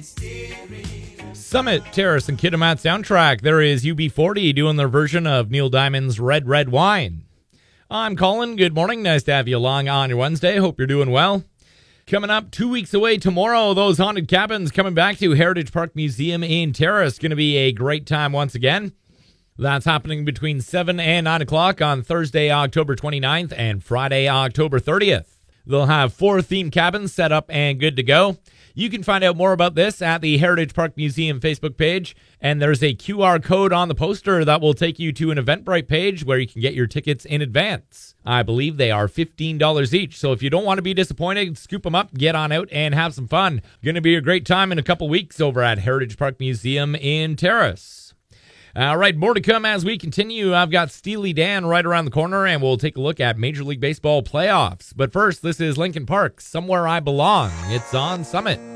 Summit Terrace and Kitimat soundtrack. There is UB40 doing their version of Neil Diamond's Red Red Wine. I'm Colin. Good morning. Nice to have you along on your Wednesday. Hope you're doing well. Coming up 2 weeks away tomorrow, those haunted cabins coming back to Heritage Park Museum in Terrace. Going to be a great time once again. That's happening between 7 and 9 o'clock on Thursday, October 29th and Friday, October 30th. They'll have 4 themed cabins set up and good to go. You can find out more about this at the Heritage Park Museum Facebook page, and there's a QR code on the poster that will take you to an Eventbrite page where you can get your tickets in advance. I believe they are $15 each, so if you don't want to be disappointed, scoop them up, get on out, and have some fun. Going to be a great time in a couple weeks over at Heritage Park Museum in Terrace. All right, more to come as we continue. I've got Steely Dan right around the corner, and we'll take a look at Major League Baseball playoffs. But first, this is Linkin Park, Somewhere I Belong. It's on Summit.